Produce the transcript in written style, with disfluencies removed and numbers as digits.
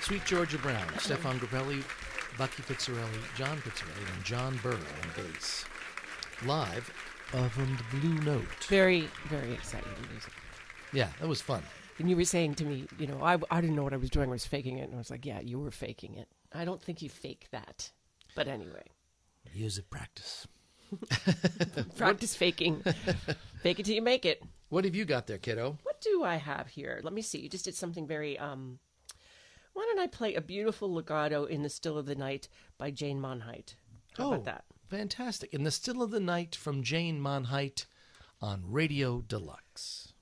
Sweet Georgia Brown, Stefan Grappelli, Bucky Pizzarelli, John Pizzarelli, and John Burrow on bass. Live from the Blue Note. Very, very exciting music. Yeah, that was fun. And you were saying to me, I didn't know what I was doing. I was faking it. And I was like, yeah, you were faking it. I don't think you fake that. But anyway. Years of practice. Practice faking. Fake it till you make it. What have you got there, kiddo? What do I have here? Let me see. You just did something very... Why don't I play a beautiful legato in the Still of the Night by Jane Monheit? How about that? Fantastic. In the Still of the Night from Jane Monheit on Radio Deluxe.